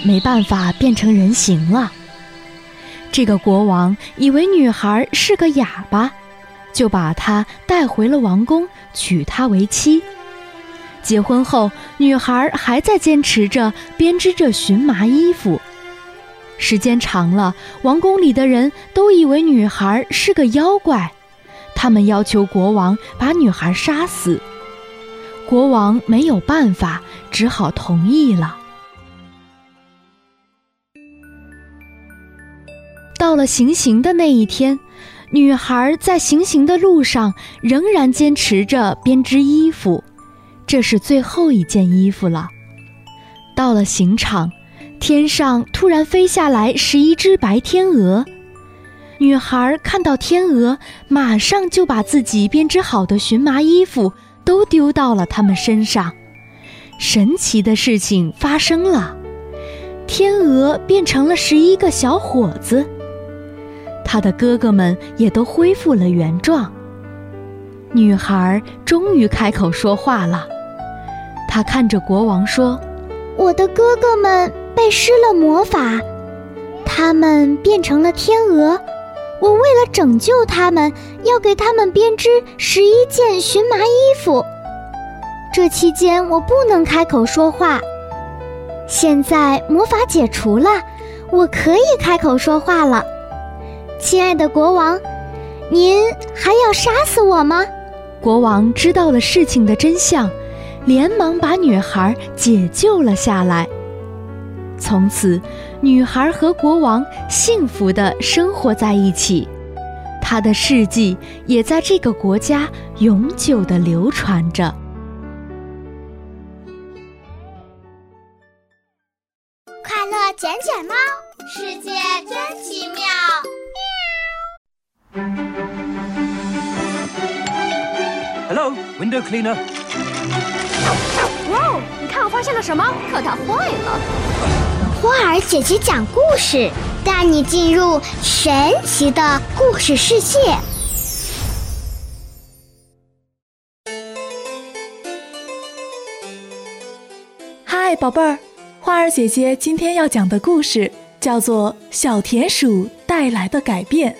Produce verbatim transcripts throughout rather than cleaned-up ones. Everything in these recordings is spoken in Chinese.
没办法变成人形了。这个国王以为女孩是个哑巴，就把她带回了王宫，娶她为妻。结婚后，女孩还在坚持着编织着荨麻衣服。时间长了，王宫里的人都以为女孩是个妖怪，他们要求国王把女孩杀死。国王没有办法，只好同意了。到了行刑的那一天，女孩在行刑的路上仍然坚持着编织衣服，这是最后一件衣服了。到了刑场，天上突然飞下来十一只白天鹅。女孩看到天鹅，马上就把自己编织好的荨麻衣服都丢到了它们身上。神奇的事情发生了，天鹅变成了十一个小伙子，他的哥哥们也都恢复了原状。女孩终于开口说话了，她看着国王说： 我的哥哥们被施了魔法，他们变成了天鹅，我为了拯救他们，要给他们编织十一件荨麻衣服。这期间我不能开口说话，现在魔法解除了，我可以开口说话了。亲爱的国王，您还要杀死我吗？ 国王知道了事情的真相，连忙把女孩解救了下来。从此，女孩和国王幸福地生活在一起，她的事迹也在这个国家永久地流传着。 快乐捡捡猫，世界真奇妙。 Hello, window cleaner. 哇，你看我发现了什么？可它坏了。 花儿姐姐讲故事，带你进入神奇的故事世界。 嗨，宝贝儿，花儿姐姐今天要讲的故事叫做《小田鼠带来的改变》。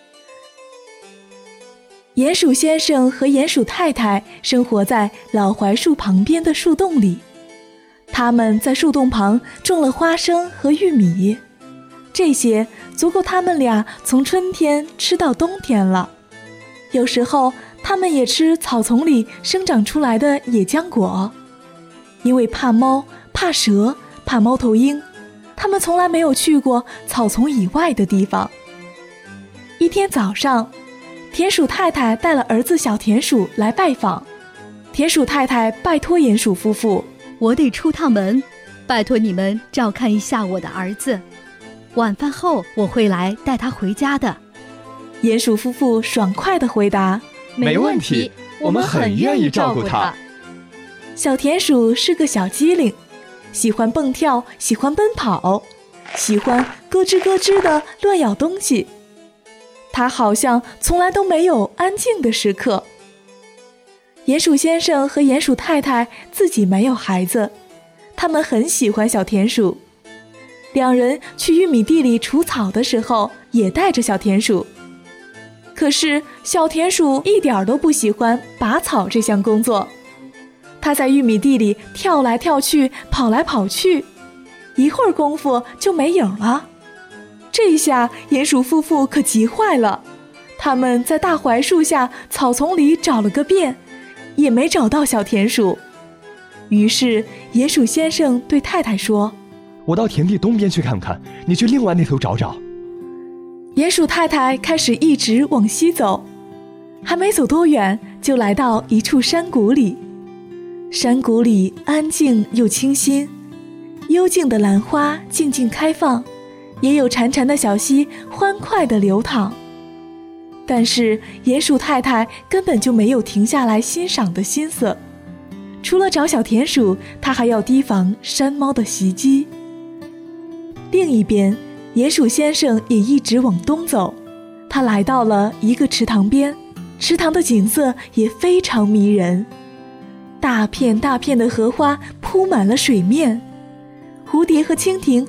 鼹鼠先生和鼹鼠太太生活在老槐树旁边的树洞里，他们在树洞旁种了花生和玉米，这些足够他们俩从春天吃到冬天了。有时候他们也吃草丛里生长出来的野浆果。因为怕猫、怕蛇、怕猫头鹰，他们从来没有去过草丛以外的地方。一天早上，田鼠太太带了儿子小田鼠来拜访。田鼠太太拜托鼹鼠夫妇： 我得出趟门，拜托你们照看一下我的儿子，晚饭后我会来带他回家的。 鼹鼠夫妇爽快地回答： 没问题，我们很愿意照顾他。 小田鼠是个小机灵，喜欢蹦跳，喜欢奔跑，喜欢咯吱咯吱地乱咬东西。他好像从来都没有安静的时刻。鼹鼠先生和鼹鼠太太自己没有孩子，他们很喜欢小田鼠。两人去玉米地里除草的时候，也带着小田鼠。可是小田鼠一点都不喜欢拔草这项工作，他在玉米地里跳来跳去，跑来跑去，一会儿功夫就没影了。这下鼹鼠夫妇可急坏了，他们在大槐树下草丛里找了个遍，也没找到小田鼠。于是鼹鼠先生对太太说： 我到田地东边去看看，你去另外那头找找。 鼹鼠太太开始一直往西走，还没走多远，就来到一处山谷里。山谷里安静又清新，幽静的兰花静静开放，也有潺潺的小溪欢快地流淌。但是鼹鼠太太根本就没有停下来欣赏的心思，除了找小田鼠，她还要提防山猫的袭击。另一边，鼹鼠先生也一直往东走，他来到了一个池塘边，池塘的景色也非常迷人，大片大片的荷花铺满了水面，蝴蝶和蜻蜓